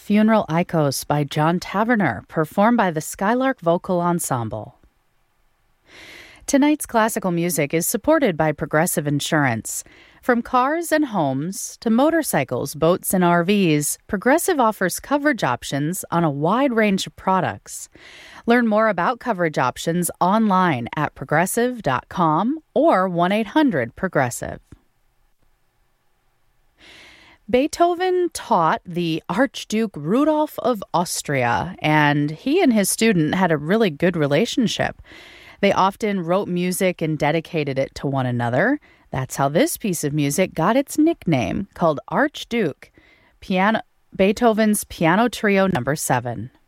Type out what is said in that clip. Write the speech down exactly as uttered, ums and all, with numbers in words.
Funeral Icos by John Taverner, performed by the Skylark Vocal Ensemble. Tonight's classical music is supported by Progressive Insurance. From cars and homes to motorcycles, boats, and R Vs, Progressive offers coverage options on a wide range of products. Learn more about coverage options online at progressive dot com or one eight hundred progressive. Beethoven taught the Archduke Rudolph of Austria, and he and his student had a really good relationship. They often wrote music and dedicated it to one another. That's how this piece of music got its nickname, called Archduke, piano, Beethoven's Piano Trio Number seven.